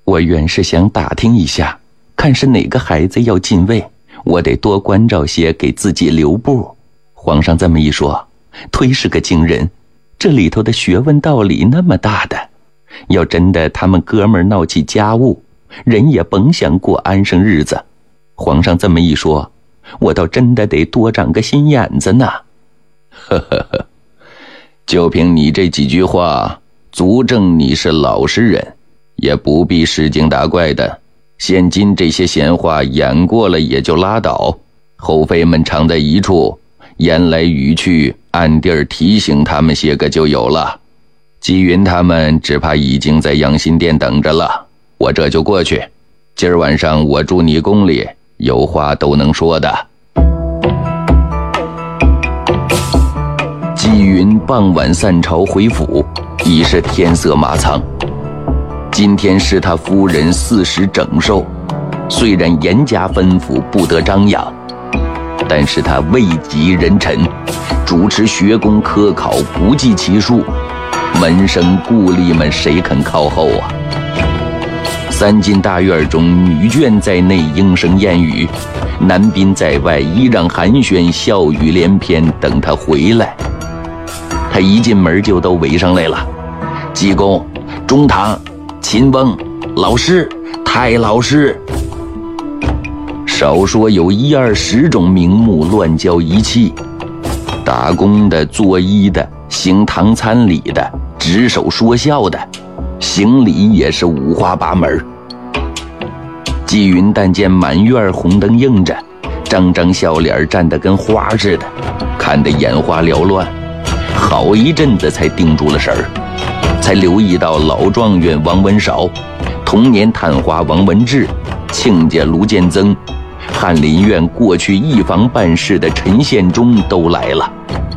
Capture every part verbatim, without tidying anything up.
我原是想打听一下，看是哪个孩子要进位，我得多关照些，给自己留步。皇上这么一说，忒是个惊人，这里头的学问道理那么大的，要真的他们哥们儿闹起家务，人也甭想过安生日子。皇上这么一说，我倒真的得多长个心眼子呢。 呵呵呵，就凭你这几句话，足证你是老实人，也不必使劲打怪的。现今这些闲话演过了也就拉倒，后妃们常在一处，言来语去，暗地儿提醒他们些个就有了。纪云他们只怕已经在养心殿等着了，我这就过去。今儿晚上我住你宫里，有话都能说的。 纪云傍晚散朝回府，已是天色马苍。今天是他夫人四十整寿，虽然严加吩咐不得张扬，但是他位极人臣，主持学宫科考不计其数，门生故吏们谁肯靠后啊？三进大院中，女眷在内莺声燕语，男宾在外依让寒暄，笑语连篇，等他回来。他一进门就都围上来了，济公、中堂、秦翁、老师、太老师，少说有一二十种名目乱交一气，打工的、做衣的、行堂参礼的、指手说笑的，行礼也是五花八门。纪云但见满院红灯映着，张张笑脸站得跟花似的，看得眼花缭乱，好一阵子才定住了神儿，才留意到老状元王文韶、童年探花王文志、亲家卢建增、翰林院过去一房办事的陈宪忠都来了。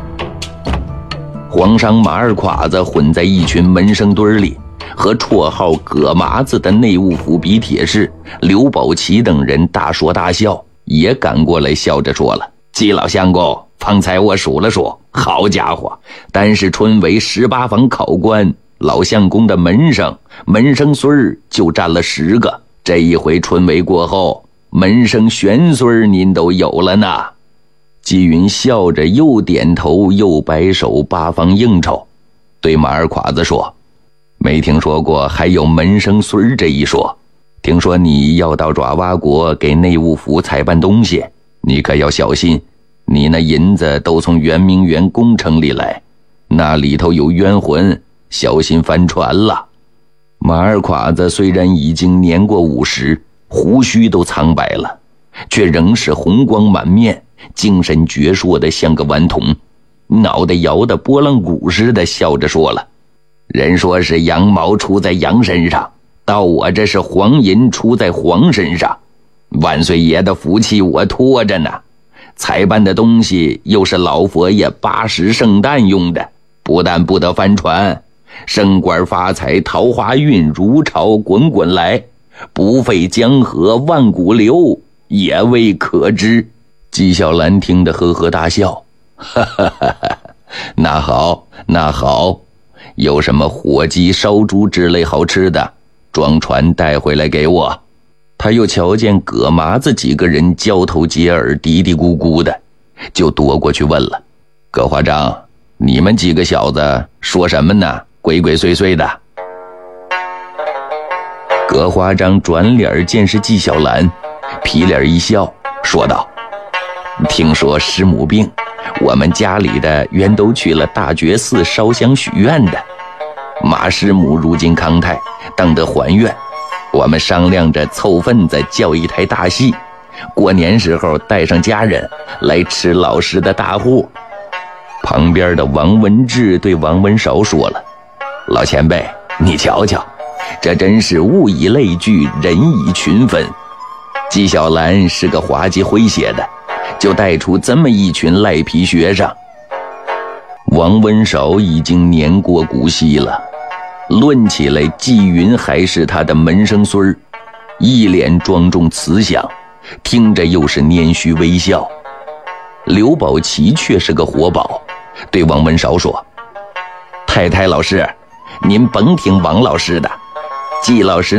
皇上马二侉子混在一群门生堆里，和绰号葛麻子的内务府笔帖士刘宝奇等人大说大笑，也赶过来笑着说了：季老相公，方才我数了数，好家伙，单是春闱十八房考官，老相公的门生门生孙儿就占了十个，这一回春闱过后，门生玄孙您都有了呢。纪云笑着又点头又摆手，八方应酬，对马二侉子说：没听说过还有门生孙这一说，听说你要到爪哇国给内务府采办东西，你可要小心，你那银子都从圆明园宫城里来，那里头有冤魂，小心翻船了。马二侉子虽然已经年过五十，胡须都苍白了，却仍是红光满面，精神矍铄的像个顽童，脑袋摇得拨浪鼓似的，笑着说了：人说是羊毛出在羊身上，到我这是黄银出在黄身上，万岁爷的福气我托着呢，采办的东西又是老佛爷八十圣诞用的，不但不得翻船，升官发财，桃花运如潮滚滚来，不费江河万古流，也未可知。纪晓岚听得呵呵大笑，哈哈哈哈，那好那好，有什么火鸡烧猪之类好吃的，装船带回来给我。他又瞧见葛麻子几个人交头接耳，嘀嘀咕咕的，就夺过去问了：葛华章，你们几个小子说什么呢？鬼鬼祟祟的。葛华章转脸见是纪晓岚，皮脸一笑，说道：听说师母病，我们家里的原都去了大觉寺烧香许愿的，马师母如今康泰，当得还愿，我们商量着凑份子叫一台大戏，过年时候带上家人来吃老师的大户。旁边的王文志对王文韶说了：老前辈，你瞧瞧，这真是物以类聚，人以群分。纪晓岚是个滑稽诙谐的，就带出这么一群赖皮学生。王文韶已经年过古稀了，论起来纪云还是他的门生孙儿，一脸庄重慈祥，听着又是拈须微笑。刘宝奇却是个活宝，对王文韶说：太太老师，您甭听王老师的，纪老师